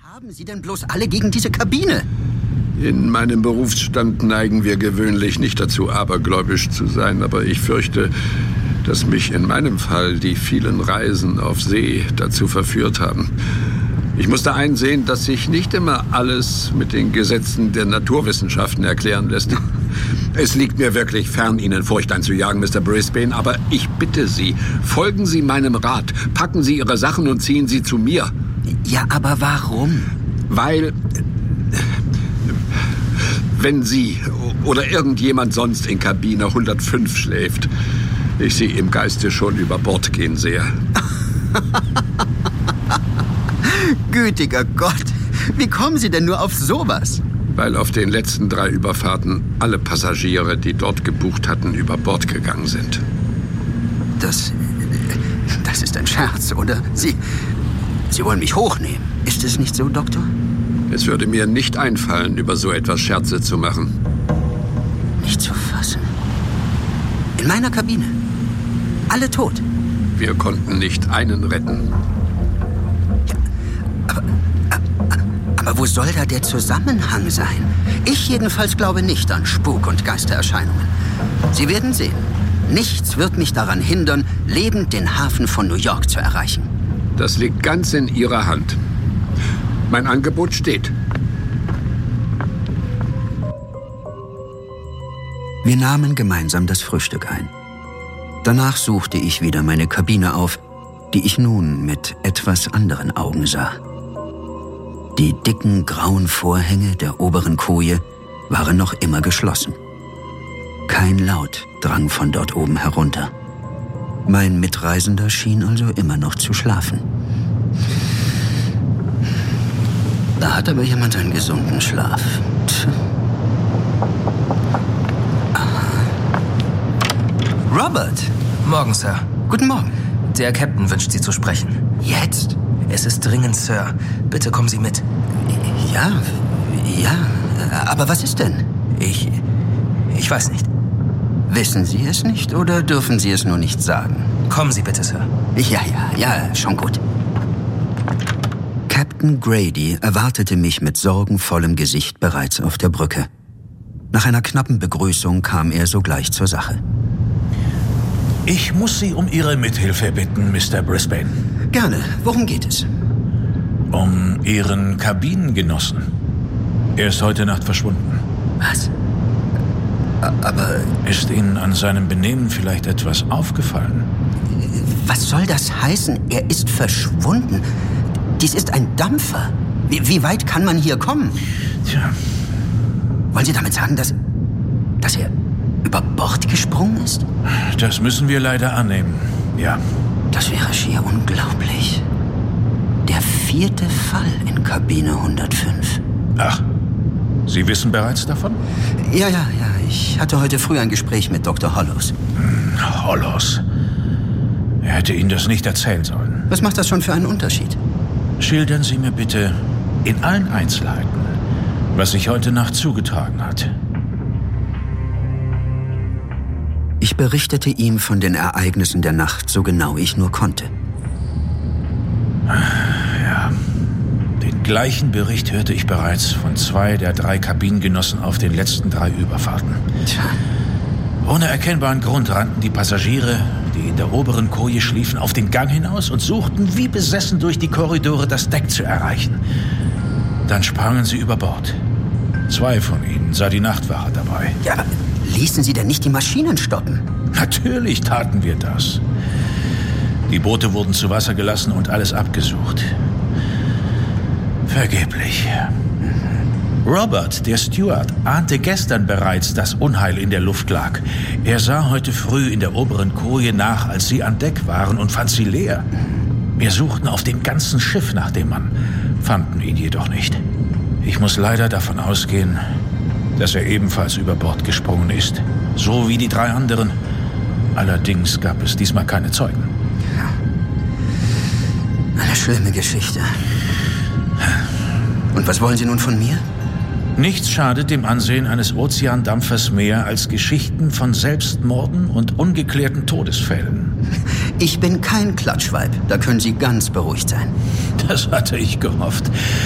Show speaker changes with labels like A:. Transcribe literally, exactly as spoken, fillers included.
A: haben Sie denn bloß alle gegen diese Kabine?
B: In meinem Berufsstand neigen wir gewöhnlich nicht dazu, abergläubisch zu sein, aber ich fürchte, dass mich in meinem Fall die vielen Reisen auf See dazu verführt haben. Ich musste einsehen, dass sich nicht immer alles mit den Gesetzen der Naturwissenschaften erklären lässt. Es liegt mir wirklich fern, Ihnen Furcht einzujagen, Mister Brisbane, aber ich bitte Sie, folgen Sie meinem Rat, packen Sie Ihre Sachen und ziehen Sie zu mir.
A: Ja, aber warum?
B: Weil, wenn Sie oder irgendjemand sonst in Kabine hundertfünf schläft, ich Sie im Geiste schon über Bord gehen sehe.
A: Gütiger Gott, wie kommen Sie denn nur auf sowas?
B: Weil auf den letzten drei Überfahrten alle Passagiere, die dort gebucht hatten, über Bord gegangen sind.
A: Das, das ist ein Scherz, oder? Sie, Sie wollen mich hochnehmen. Ist es nicht so, Doktor?
B: Es würde mir nicht einfallen, über so etwas Scherze zu machen.
A: Nicht zu fassen. In meiner Kabine. Alle tot.
B: Wir konnten nicht einen retten.
A: Aber, aber wo soll da der Zusammenhang sein? Ich jedenfalls glaube nicht an Spuk- und Geistererscheinungen. Sie werden sehen. Nichts wird mich daran hindern, lebend den Hafen von New York zu erreichen.
B: Das liegt ganz in Ihrer Hand. Mein Angebot steht.
A: Wir nahmen gemeinsam das Frühstück ein. Danach suchte ich wieder meine Kabine auf, die ich nun mit etwas anderen Augen sah. Die dicken grauen Vorhänge der oberen Koje waren noch immer geschlossen. Kein Laut drang von dort oben herunter. Mein Mitreisender schien also immer noch zu schlafen. Da hat aber jemand einen gesunden Schlaf. Robert!
C: Morgen, Sir.
A: Guten Morgen.
C: Der Captain wünscht Sie zu sprechen.
A: Jetzt?
C: Es ist dringend, Sir. Bitte kommen Sie mit.
A: Ja, ja. Aber was ist denn?
C: Ich... ich weiß nicht.
A: Wissen Sie es nicht oder dürfen Sie es nur nicht sagen?
C: Kommen Sie bitte, Sir.
A: Ja, ja, ja, schon gut. Captain Grady erwartete mich mit sorgenvollem Gesicht bereits auf der Brücke. Nach einer knappen Begrüßung kam er sogleich zur Sache.
D: Ich muss Sie um Ihre Mithilfe bitten, Mister Brisbane.
A: Gerne. Worum geht es?
D: Um Ihren Kabinengenossen. Er ist heute Nacht verschwunden.
A: Was? Aber...
D: Ist Ihnen an seinem Benehmen vielleicht etwas aufgefallen?
A: Was soll das heißen? Er ist verschwunden. Dies ist ein Dampfer. Wie, wie weit kann man hier kommen?
D: Tja.
A: Wollen Sie damit sagen, dass, dass er über Bord gesprungen ist?
D: Das müssen wir leider annehmen, ja.
A: Das wäre schier unglaublich. Der vierte Fall in Kabine hundertfünf.
D: Ach, Sie wissen bereits davon?
A: Ja, ja, ja. Ich hatte heute früh ein Gespräch mit Doktor Hollows.
D: Hm, Hollows. Er hätte Ihnen das nicht erzählen sollen.
A: Was macht das schon für einen Unterschied?
D: Schildern Sie mir bitte in allen Einzelheiten, was sich heute Nacht zugetragen hat.
A: Ich berichtete ihm von den Ereignissen der Nacht, so genau ich nur konnte.
D: Ja, den gleichen Bericht hörte ich bereits von zwei der drei Kabinengenossen auf den letzten drei Überfahrten.
A: Tja.
D: Ohne erkennbaren Grund rannten die Passagiere, die in der oberen Koje schliefen, auf den Gang hinaus und suchten wie besessen durch die Korridore das Deck zu erreichen. Dann sprangen sie über Bord. Zwei von ihnen sah die Nachtwache dabei.
A: Ja, aber ließen Sie denn nicht die Maschinen stoppen?
D: Natürlich taten wir das. Die Boote wurden zu Wasser gelassen und alles abgesucht. Vergeblich. Robert, der Steward, ahnte gestern bereits, dass Unheil in der Luft lag. Er sah heute früh in der oberen Koje nach, als sie an Deck waren, und fand sie leer. Wir suchten auf dem ganzen Schiff nach dem Mann, fanden ihn jedoch nicht. Ich muss leider davon ausgehen, dass er ebenfalls über Bord gesprungen ist, so wie die drei anderen. Allerdings gab es diesmal keine Zeugen.
A: Eine schlimme Geschichte. Und was wollen Sie nun von mir?
D: Nichts schadet dem Ansehen eines Ozeandampfers mehr als Geschichten von Selbstmorden und ungeklärten Todesfällen.
A: Ich bin kein Klatschweib, da können Sie ganz beruhigt sein.
D: Das hatte ich gehofft.